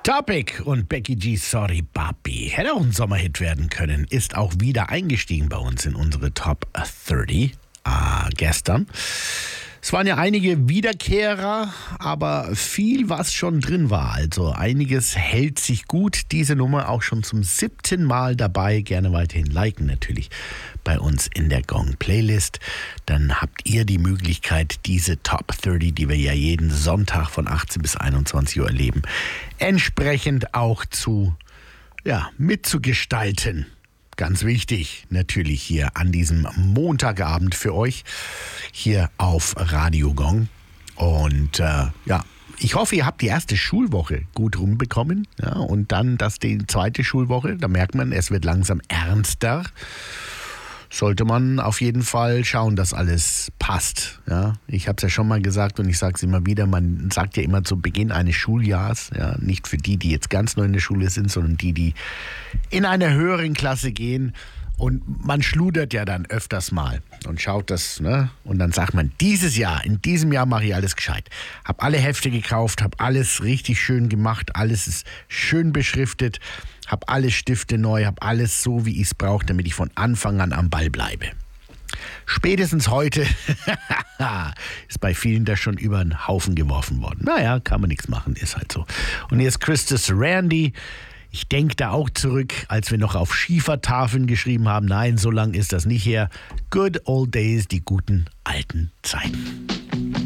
Topic und Becky G, Sorry Papi. Hätte auch ein Sommerhit werden können. Ist auch wieder eingestiegen bei uns in unsere Top 30 gestern. Es waren ja einige Wiederkehrer, aber viel, was schon drin war. Also einiges hält sich gut. Diese Nummer auch schon zum 7. Mal dabei. Gerne weiterhin liken natürlich bei uns in der Gong-Playlist. Dann habt ihr die Möglichkeit, diese Top 30, die wir ja jeden Sonntag von 18 bis 21 Uhr erleben, entsprechend auch mitzugestalten. Ganz wichtig, natürlich hier an diesem Montagabend für euch, hier auf Radio Gong. Und ich hoffe, ihr habt die erste Schulwoche gut rumbekommen. Ja, und dann die zweite Schulwoche, da merkt man, es wird langsam ernster. Sollte man auf jeden Fall schauen, dass alles passt. Ja, ich habe es ja schon mal gesagt und ich sage es immer wieder, man sagt ja immer zu Beginn eines Schuljahres, ja, nicht für die jetzt ganz neu in der Schule sind, sondern die in einer höheren Klasse gehen. Und man schludert ja dann öfters mal und schaut das, ne? Und dann sagt man, in diesem Jahr mache ich alles gescheit. Hab alle Hefte gekauft, hab alles richtig schön gemacht, alles ist schön beschriftet, hab alle Stifte neu, hab alles so, wie ich es brauche, damit ich von Anfang an am Ball bleibe. Spätestens heute ist bei vielen das schon über den Haufen geworfen worden. Naja, kann man nichts machen, ist halt so. Und hier ist Christus Randy. Ich denke da auch zurück, als wir noch auf Schiefertafeln geschrieben haben. Nein, so lang ist das nicht her. Good old days, die guten alten Zeiten.